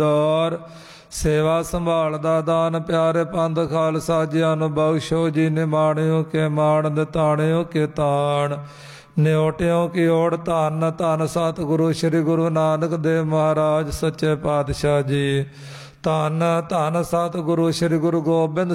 ਦੌਰ ਸੇਵਾ ਸੰਭਾਲ ਦਾ ਦਾਨ ਪਿਆਰੇ ਪੰਥ ਖਾਲਸਾ ਜੀਆਂ ਨੂੰ ਬਖਸ਼ੋ ਜੀ। ਨਿਮਾਣਿਓ ਕੇ ਮਾਣ ਤਾਣਿਓ ਕੇ ਤਾਣ ਨਿਉਟਿਓ ਕੀ ਓੜ ਧੰਨ ਧੰਨ ਸਤਿਗੁਰੂ ਸ੍ਰੀ ਗੁਰੂ ਨਾਨਕ ਦੇਵ ਮਹਾਰਾਜ ਸੱਚੇ ਪਾਤਸ਼ਾਹ ਜੀ। ਧੰਨ ਧੰਨ ਸਤਿਗੁਰੂ ਸ੍ਰੀ ਗੁਰੂ ਗੋਬਿੰਦ